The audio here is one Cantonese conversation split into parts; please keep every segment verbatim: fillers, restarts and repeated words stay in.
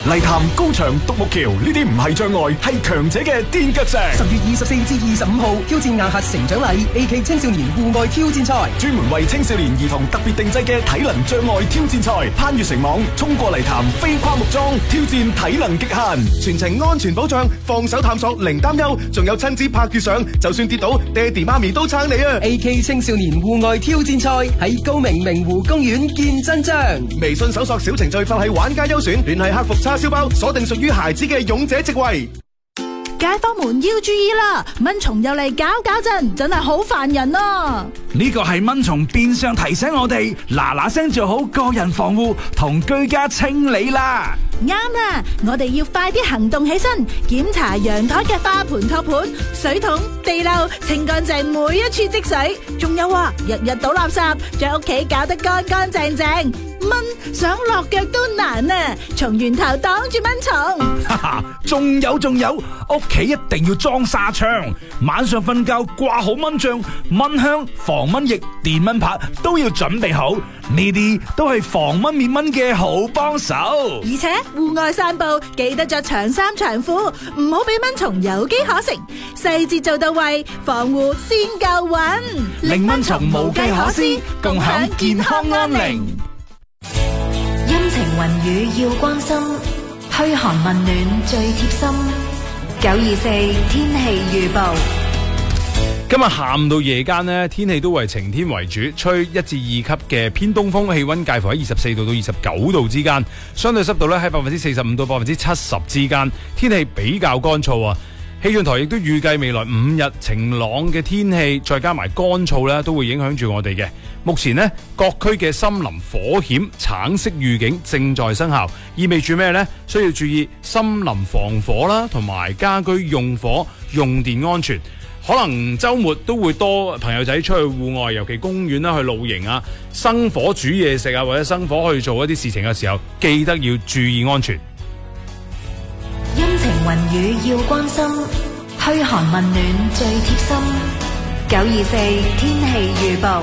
泥潭、高牆、獨木橋呢啲唔係障礙，係強者嘅墊腳石。 十月二十四至二十五號，挑戰亞核成長禮 A K 青少年戶外挑戰賽， 專門為青少年兒童特別定製嘅體能障礙挑戰賽，攀越繩網，衝過泥潭，飛跨木樁，挑戰體能極限， 全程安全保障，放手探索零擔憂，仲有親子拍住相，就算跌倒，爹哋媽咪都撐你啊 ！A K 青少年戶外挑戰賽喺高明明湖公園見真章。 微信搜索小程序放喺玩家優選，聯繫客服叉燒包，鎖定屬於孩子嘅勇者職位。 街坊們要注意啦，蚊蟲又嚟搞搞震，真係好煩人啊！ 呢個係蚊蟲變相提醒我哋嗱嗱聲做好個人防護同居家清理啦。 啱啦，我哋要快啲行動起身，檢查陽台嘅花盆托盤、水桶、地漏，清乾淨每一處積水。仲有啊，日日倒垃圾，將屋企搞得乾乾淨淨。蚊想落腳都難啊！從源頭擋住蚊蟲。 哈哈，仲有仲有，屋企一定要裝紗窗，晚上瞓覺掛好蚊帳、蚊香、防蚊液、電蚊拍都要準備好，呢啲都係防蚊滅蚊嘅好幫手。 而且戶外散步記得着長衫長褲，唔好俾蚊蟲有機可乘，細節做到位，防護先夠穩， 令蚊蟲無計可施，共享健康安寧。 陰晴雲雨要關心，噓寒問暖最貼心。九二四天氣預報。 今日下午到夜間呢，天氣都為晴天為主，吹一至二級嘅偏東風，氣溫介乎喺二十四度到二十九度之間，相對濕度咧喺百分之四十五到百分之七十之間，天氣比較乾燥啊。氣象台亦都預計未來五日晴朗嘅天氣，再加埋乾燥咧，都會影響住我哋嘅。目前呢，各區嘅森林火險橙色預警正在生效，意味住咩呢？需要注意森林防火啦，同埋家居用火用電安全。可能週末都會多朋友仔出去戶外，尤其公園啦，去露營啊，生火煮嘢食啊，或者生火去做一啲事情嘅時候，記得要注意安全。 陰晴雲雨要關心，噓寒問暖最貼心。九二四天氣預報。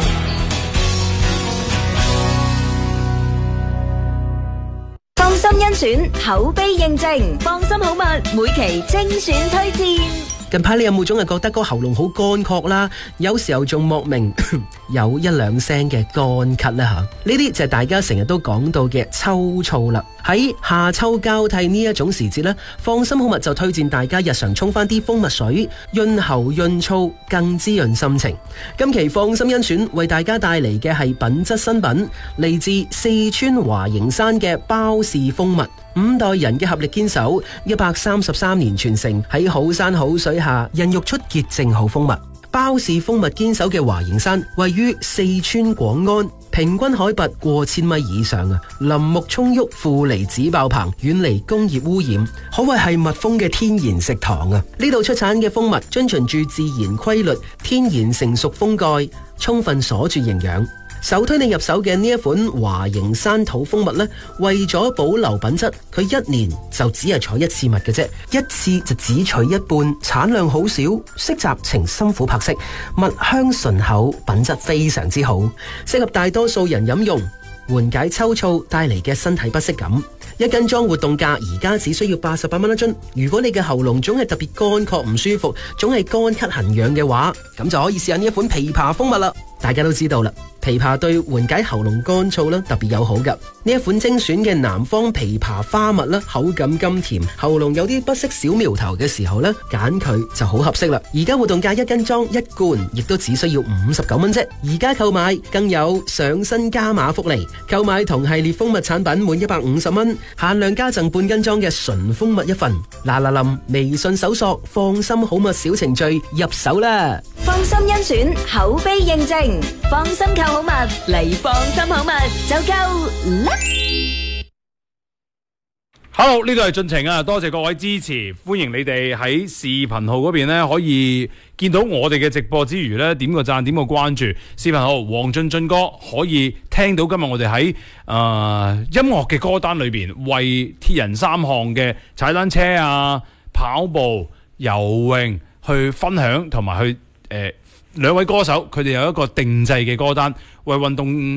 放心甄選，口碑認證，放心好物，每期精選推薦。 近排你有冇總係覺得個喉嚨好乾涸啦？有時候仲莫名有一兩聲嘅乾咳啦吓，呢啲就係大家成日都講到嘅秋燥啦。喺夏秋交替呢一種時節呢，放心好物就推薦大家日常沖翻啲蜂蜜水，潤喉潤燥，更滋潤心情。今期放心甄選為大家帶嚟嘅係品質新品，嚟自四川華形山嘅包氏蜂蜜。五代人嘅合力堅守，一百三十三年傳承，喺好山好水下孕育出潔淨好蜂蜜。包氏蜂蜜堅守嘅華形山位於四川廣安，平均海拔過千米以上啊，林木蔥鬱，負離子爆棚，遠離工業污染，可謂係蜜蜂嘅天然食堂啊！呢度出產嘅蜂蜜遵循住自然規律，天然成熟封蓋，充分鎖住營養。首推你入手嘅呢一款華形山土蜂蜜呢，為咗保留品質，佢一年就只係採一次蜜嘅啫，一次就只取一半，產量好少，色澤呈深琥珀色，蜜香醇厚，品質非常之好，適合大多數人飲用，緩解秋燥帶嚟嘅身體不適感。一斤裝活動價而家只需要八十八蚊一樽。如果你嘅喉嚨總係特別乾涸唔舒服，總係乾咳痕癢嘅話，咁就可以試下呢一款枇杷蜂蜜啦。大家都知道啦，枇杷對緩解喉嚨乾燥啦特別友好噶。呢一款精選嘅南方枇杷花蜜啦，口感甘甜，喉嚨有啲不適小苗頭嘅時候呢，揀佢就好合適啦。而家活動價一斤裝一罐，亦都只需要五十九蚊啫。而家購買更有上新加碼福利，購買同系列蜂蜜產品滿一百五十蚊，限量加贈半斤裝嘅純蜂蜜一份。嗱嗱臨，微信搜索放心好蜜小程序入手啦。 放心甄選，口碑認證，放心購好物嚟，放心好物就夠啦。 Hello， 呢度係進程啊，多謝各位支持，歡迎你哋喺視頻號嗰邊呢，可以見到我哋嘅直播之餘呢，點個讚，點個關注。視頻號黃俊俊哥可以聽到今日我哋喺誒音樂嘅歌單裏邊，為鐵人三項嘅踩單車啊、跑步、游泳去分享，同埋去誒兩、呃、位歌手佢哋有一個定製嘅歌單，為運動誒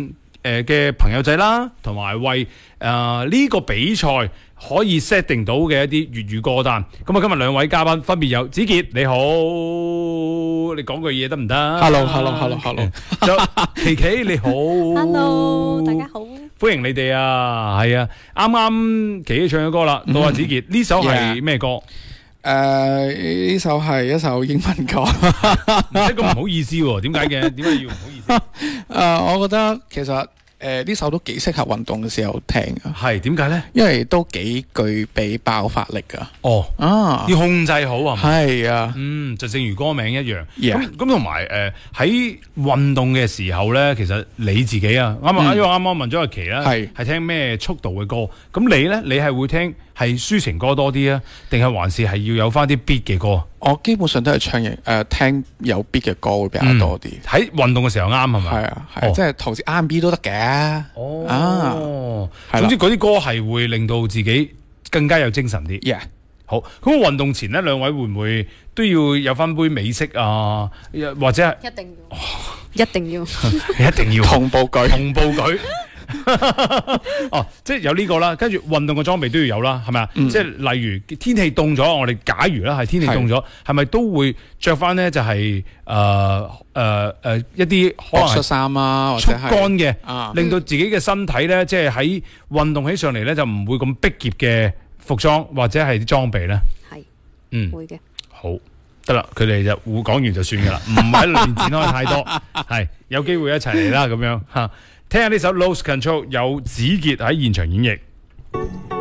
誒嘅朋友仔啦，同埋為誒呢個比賽可以 set 定到嘅一啲粵語歌單。咁啊，今日兩位嘉賓分別有子傑，你好，你講句嘢得唔得 ？Hello，Hello，Hello，Hello。 仲有琪琪，你好 ，Hello，大家好。 歡迎你哋啊，係啊，啱啱琪琪唱嘅歌啦，到阿子傑呢首係咩歌？ 誒，呢首係一首英文歌， 唔識咁唔好意思喎，點解嘅？點解要唔好意思？ 誒，我覺得其實誒呢首都幾適合運動嘅時候聽㗎。 係點解咧？因為都幾具備爆發力㗎。 哦，啊，要控制好啊。 係啊， 嗯，就正如歌名一樣。咁咁同埋誒喺運動嘅時候咧，其實你自己啊，啱啱因為啱啱問咗阿琪啦，係係聽咩速度嘅歌？咁你咧，你係會聽係抒情歌多啲啊，定係還是係要有翻啲 beat 嘅歌？ 我基本上都係唱誒、呃、聽有 beat 嘅歌會比較多啲。 喺、嗯、運動嘅時候啱係咪？係啊，係、哦、即係同時 R and B 都得嘅。哦，啊， 總之嗰啲歌係會令到自己更加有精神啲。 Yeah. 好，咁運動前呢，兩位會唔會都要有翻杯美式啊？或者係一定要，哦、一定要， 一定要同步舉， 同步舉。哦，即係有呢個啦，跟住運動嘅裝備都要有啦，係咪啊？嗯、即係例如天氣凍咗，我哋假如啦係天氣凍咗，係咪都會着翻呢？就係誒誒誒一啲可能恤衫啊，或者速乾嘅，啊、令到自己嘅身體咧，即係喺運動起上嚟咧，就唔會咁逼仄嘅服裝或者係啲裝備咧。 係， 嗯， 會嘅。 好，得啦，佢哋就會講完就算噶啦，唔喺裏面展開太多，係有機會一齊嚟啦，咁樣吓。聽下呢首 Lost Control 有子傑喺現場演繹。